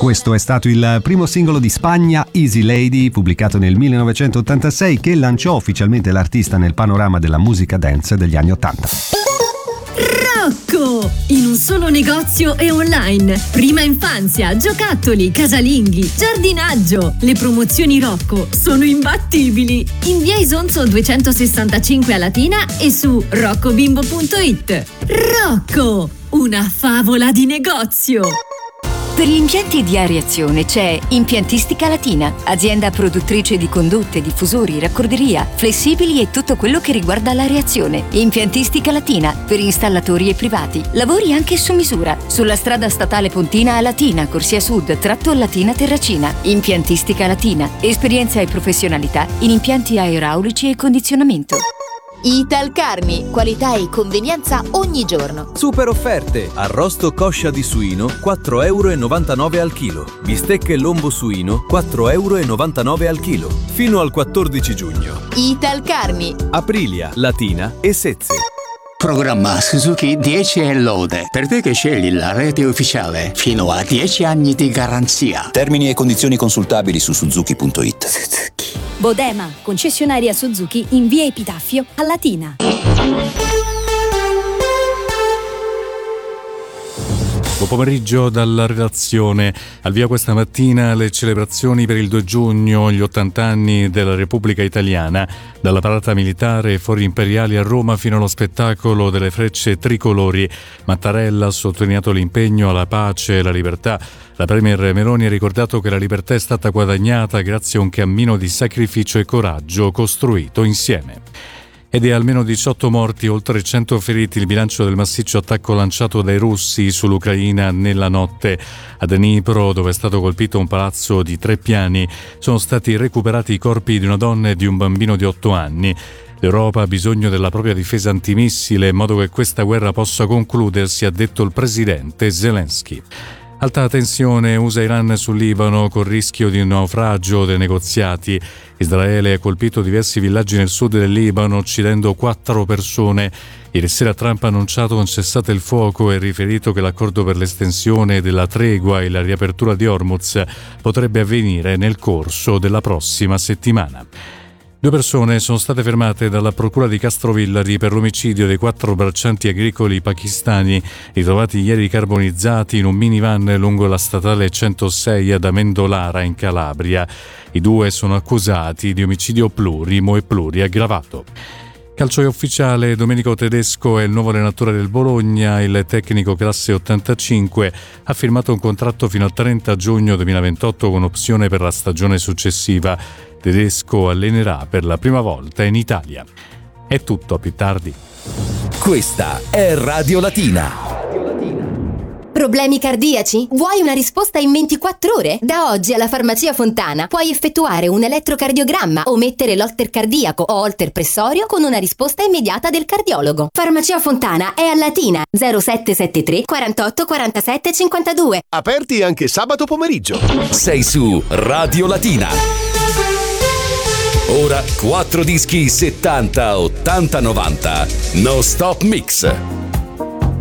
Questo è stato il primo singolo di Spagna, Easy Lady, pubblicato nel 1986, che lanciò ufficialmente l'artista nel panorama della musica dance degli anni 80. Rocco! In un solo negozio e online. Prima infanzia, giocattoli, casalinghi, giardinaggio. Le promozioni Rocco sono imbattibili. In via Isonzo 265 a Latina e su roccobimbo.it. Rocco! Una favola di negozio! Per gli impianti di areazione c'è Impiantistica Latina, azienda produttrice di condotte, diffusori, raccorderia, flessibili e tutto quello che riguarda l'areazione. Impiantistica Latina, per installatori e privati. Lavori anche su misura. Sulla strada statale Pontina a Latina, Corsia Sud, tratto Latina Terracina. Impiantistica Latina, esperienza e professionalità in impianti aeraulici e condizionamento. Italcarni, qualità e convenienza ogni giorno. Super offerte: arrosto coscia di suino 4,99 € al chilo, bistecche lombo suino 4,99 € al chilo, fino al 14 giugno. Italcarni, Aprilia, Latina e Sezze. Programma Suzuki 10 e lode. Per te che scegli la rete ufficiale, fino a 10 anni di garanzia. Termini e condizioni consultabili su suzuki.it. Suzuki. Bodema, concessionaria Suzuki in via Epitaffio a Latina. Buon pomeriggio dalla redazione. Al via questa mattina le celebrazioni per il 2 giugno, gli 80 anni della Repubblica Italiana, dalla parata militare fuori imperiali a Roma fino allo spettacolo delle frecce tricolori. Mattarella ha sottolineato l'impegno alla pace e alla libertà. La premier Meloni ha ricordato che la libertà è stata guadagnata grazie a un cammino di sacrificio e coraggio costruito insieme. Ed è almeno 18 morti, oltre 100 feriti il bilancio del massiccio attacco lanciato dai russi sull'Ucraina nella notte. A Dnipro, dove è stato colpito un palazzo di 3 piani, sono stati recuperati i corpi di una donna e di un bambino di 8 anni. L'Europa ha bisogno della propria difesa antimissile in modo che questa guerra possa concludersi, ha detto il presidente Zelensky. Alta tensione USA-Iran sul Libano col rischio di un naufragio dei negoziati. Israele ha colpito diversi villaggi nel sud del Libano, uccidendo 4 persone. Ieri sera Trump ha annunciato un cessate il fuoco e riferito che l'accordo per l'estensione della tregua e la riapertura di Hormuz potrebbe avvenire nel corso della prossima settimana. 2 persone sono state fermate dalla procura di Castrovillari per l'omicidio dei 4 braccianti agricoli pakistani ritrovati ieri carbonizzati in un minivan lungo la statale 106 ad Amendolara in Calabria. I 2 sono accusati di omicidio plurimo e pluriaggravato. Calcio è ufficiale, Domenico Tedesco è il nuovo allenatore del Bologna. Il tecnico classe 85 ha firmato un contratto fino al 30 giugno 2028 con opzione per la stagione successiva. Tedesco allenerà per la prima volta in Italia. È tutto, a più tardi. Questa è Radio Latina. Problemi cardiaci? Vuoi una risposta in 24 ore? Da oggi alla Farmacia Fontana puoi effettuare un elettrocardiogramma o mettere l'holter cardiaco o holter pressorio con una risposta immediata del cardiologo. Farmacia Fontana è a Latina 0773 48 47 52. Aperti anche sabato pomeriggio. Sei su Radio Latina. Ora 4 dischi 70, 80, 90. No Stop Mix.